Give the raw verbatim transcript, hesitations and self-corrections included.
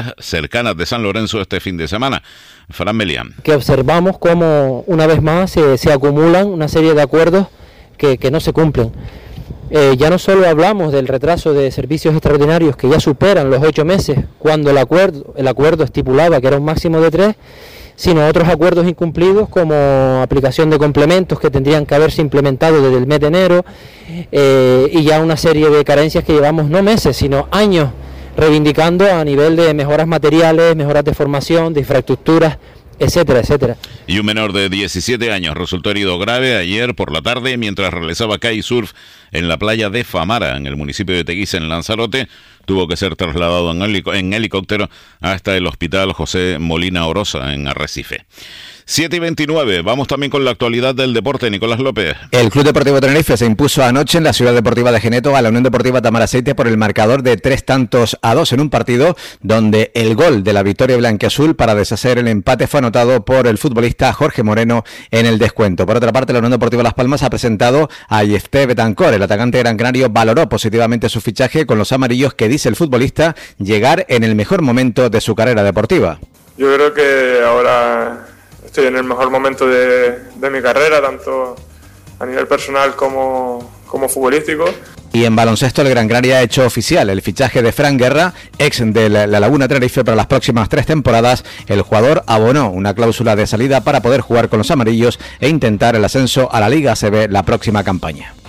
cercanas de San Lorenzo este fin de semana. Fran Melián. Que observamos cómo una vez más se, se acumulan una serie de acuerdos que, que no se cumplen. Eh, ya no solo hablamos del retraso de servicios extraordinarios que ya superan los ocho meses, cuando el acuerdo, el acuerdo estipulaba que era un máximo de tres, sino otros acuerdos incumplidos como aplicación de complementos que tendrían que haberse implementado desde el mes de enero, eh, y ya una serie de carencias que llevamos no meses, sino años reivindicando a nivel de mejoras materiales, mejoras de formación, de infraestructuras, etcétera, etcétera. Y un menor de diecisiete años resultó herido grave ayer por la tarde mientras realizaba kitesurf en la playa de Famara, en el municipio de Teguise, en Lanzarote. Tuvo que ser trasladado en, helic- en helicóptero hasta el hospital José Molina Orosa, en Arrecife. siete y veintinueve, vamos también con la actualidad del deporte. Nicolás López. El Club Deportivo Tenerife se impuso anoche en la Ciudad Deportiva de Geneto a la Unión Deportiva Tamaraceite por el marcador de tres tantos a dos en un partido donde el gol de la victoria blanquiazul para deshacer el empate fue anotado por el futbolista Jorge Moreno en el descuento. Por otra parte, la Unión Deportiva Las Palmas ha presentado a Yefté Betancor. El atacante gran canario valoró positivamente su fichaje con los amarillos, que dice el futbolista llegar en el mejor momento de su carrera deportiva. Yo creo que ahora estoy en el mejor momento de, de mi carrera, tanto a nivel personal como, como futbolístico. Y en baloncesto, el Gran Canaria ha hecho oficial el fichaje de Fran Guerra, ex de la, la Laguna Tenerife, para las próximas tres temporadas. El jugador abonó una cláusula de salida para poder jugar con los amarillos e intentar el ascenso a la Liga A C B la próxima campaña.